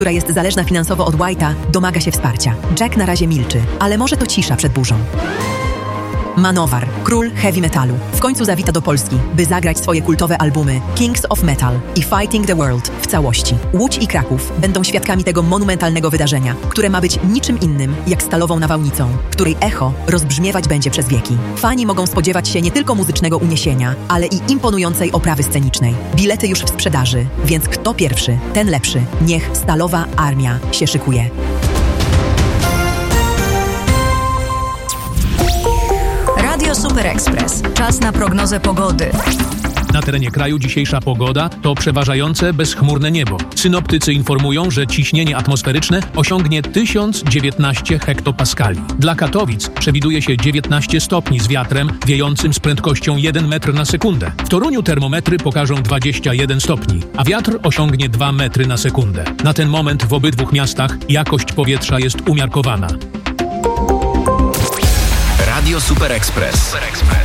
która jest zależna finansowo od White'a, domaga się wsparcia. Jack na razie milczy, ale może to cisza przed burzą. Manowar, król heavy metalu, w końcu zawita do Polski, by zagrać swoje kultowe albumy Kings of Metal i Fighting the World w całości. Łódź i Kraków będą świadkami tego monumentalnego wydarzenia, które ma być niczym innym jak stalową nawałnicą, której echo rozbrzmiewać będzie przez wieki. Fani mogą spodziewać się nie tylko muzycznego uniesienia, ale i imponującej oprawy scenicznej. Bilety już w sprzedaży, więc kto pierwszy, ten lepszy. Niech Stalowa Armia się szykuje. Radio Super Express. Czas na prognozę pogody. Na terenie kraju dzisiejsza pogoda to przeważające bezchmurne niebo. Synoptycy informują, że ciśnienie atmosferyczne osiągnie 1019 hektopaskali. Dla Katowic przewiduje się 19 stopni z wiatrem wiejącym z prędkością 1 metr na sekundę. W Toruniu termometry pokażą 21 stopni, a wiatr osiągnie 2 metry na sekundę. Na ten moment w obydwu miastach jakość powietrza jest umiarkowana. Radio Super Express.